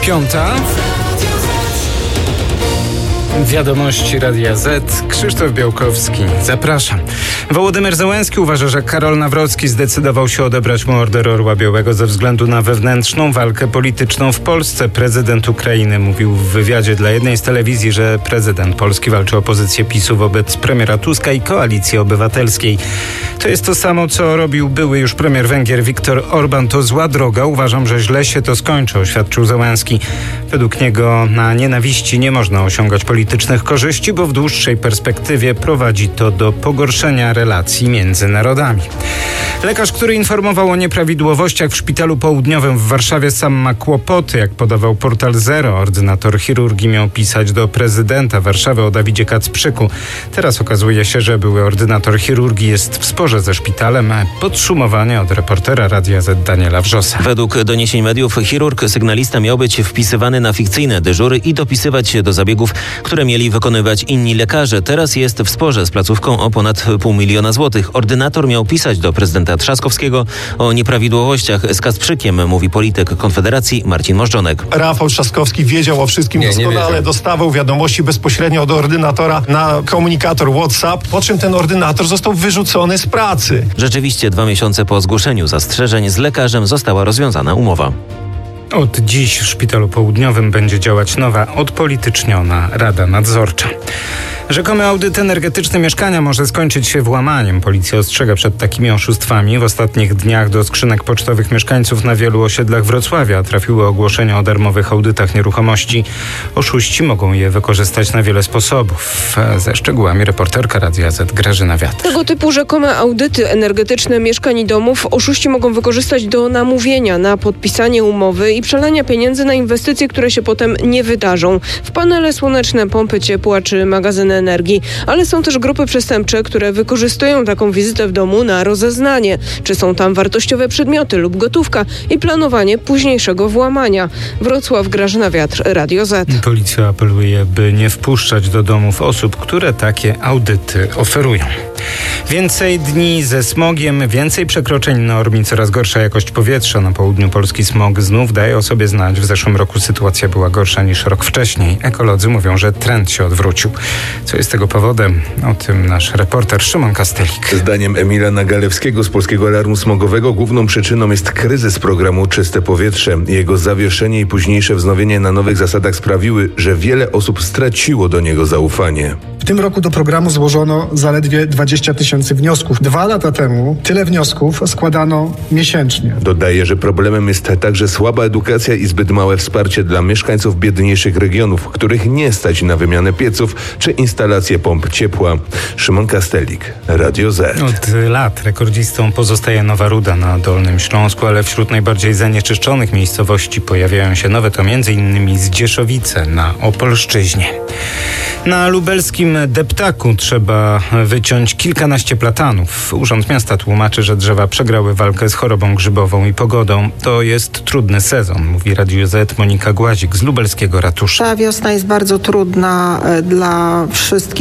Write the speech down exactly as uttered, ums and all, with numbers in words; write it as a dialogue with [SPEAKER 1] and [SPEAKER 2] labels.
[SPEAKER 1] Piąta. Wiadomości Radia Z. Krzysztof Białkowski. Zapraszam. Wołodymyr Zełenski uważa, że Karol Nawrocki zdecydował się odebrać mu Order Orła Białego ze względu na wewnętrzną walkę polityczną w Polsce. Prezydent Ukrainy mówił w wywiadzie dla jednej z telewizji, że prezydent Polski walczy o pozycję PiSu wobec premiera Tuska i Koalicji Obywatelskiej. To jest to samo, co robił były już premier Węgier Viktor Orban. To zła droga. Uważam, że źle się to skończy, oświadczył Zełenski. Według niego na nienawiści nie można osiągać politycznych korzyści, bo w dłuższej perspektywie prowadzi to do pogorszenia relacji między narodami. Lekarz, który informował o nieprawidłowościach w Szpitalu Południowym w Warszawie, sam ma kłopoty. Jak podawał portal Zero, ordynator chirurgii miał pisać do prezydenta Warszawy o Dawidzie Kacprzyku. Teraz okazuje się, że były ordynator chirurgii jest w sporze ze szpitalem. Podsumowanie od reportera Radia Z Daniela Wrzosa.
[SPEAKER 2] Według doniesień mediów chirurg sygnalista miał być wpisywany na fikcyjne dyżury i dopisywać się do zabiegów, które mieli wykonywać inni lekarze. Teraz jest w sporze z placówką o ponad pół miliona złotych. Ordynator miał pisać do prezydenta Trzaskowskiego o nieprawidłowościach z Kacprzykiem, mówi polityk Konfederacji Marcin Możdżonek.
[SPEAKER 3] Rafał Trzaskowski wiedział o wszystkim nie, doskonale, nie dostawał wiadomości bezpośrednio od ordynatora na komunikator WhatsApp, po czym ten ordynator został wyrzucony z pracy.
[SPEAKER 2] Rzeczywiście dwa miesiące po zgłoszeniu zastrzeżeń z lekarzem została rozwiązana umowa.
[SPEAKER 1] Od dziś w Szpitalu Południowym będzie działać nowa, odpolityczniona Rada Nadzorcza. Rzekomy audyt energetyczny mieszkania może skończyć się włamaniem. Policja ostrzega przed takimi oszustwami. W ostatnich dniach do skrzynek pocztowych mieszkańców na wielu osiedlach Wrocławia trafiły ogłoszenia o darmowych audytach nieruchomości. Oszuści mogą je wykorzystać na wiele sposobów. Ze szczegółami reporterka Radia Z Grażyna Wiatr.
[SPEAKER 4] Tego typu rzekome audyty energetyczne mieszkań i domów oszuści mogą wykorzystać do namówienia na podpisanie umowy i przelania pieniędzy na inwestycje, które się potem nie wydarzą. W panele słoneczne, pompy ciepła czy magazyny energii. Ale są też grupy przestępcze, które wykorzystują taką wizytę w domu na rozeznanie, czy są tam wartościowe przedmioty lub gotówka i planowanie późniejszego włamania. Wrocław, Grażyna Wiatr, Radio Z.
[SPEAKER 1] Policja apeluje, by nie wpuszczać do domów osób, które takie audyty oferują. Więcej dni ze smogiem, więcej przekroczeń norm i coraz gorsza jakość powietrza. Na południu Polski smog znów daje o sobie znać. W zeszłym roku sytuacja była gorsza niż rok wcześniej. Ekolodzy mówią, że trend się odwrócił. Co jest tego powodem? O tym nasz reporter Szymon Kastelik.
[SPEAKER 5] Zdaniem Emila Nagalewskiego z Polskiego Alarmu Smogowego główną przyczyną jest kryzys programu Czyste Powietrze. Jego zawieszenie i późniejsze wznowienie na nowych zasadach sprawiły, że wiele osób straciło do niego zaufanie.
[SPEAKER 6] W tym roku do programu złożono zaledwie dwadzieścia tysięcy wniosków. Dwa lata temu tyle wniosków składano miesięcznie.
[SPEAKER 5] Dodaje, że problemem jest także słaba edukacja i zbyt małe wsparcie dla mieszkańców biedniejszych regionów, których nie stać na wymianę pieców czy instalację pomp ciepła. Szymon Kastelik, Radio Z.
[SPEAKER 1] Od lat rekordzistą pozostaje Nowa Ruda na Dolnym Śląsku, ale wśród najbardziej zanieczyszczonych miejscowości pojawiają się nowe, to między innymi Zdzieszowice na Opolszczyźnie. Na lubelskim Deptaku trzeba wyciąć kilkanaście platanów. Urząd Miasta tłumaczy, że drzewa przegrały walkę z chorobą grzybową i pogodą. To jest trudny sezon, mówi Radiu Z Monika Głazik z lubelskiego ratusza.
[SPEAKER 7] Ta wiosna jest bardzo trudna dla wszystkich.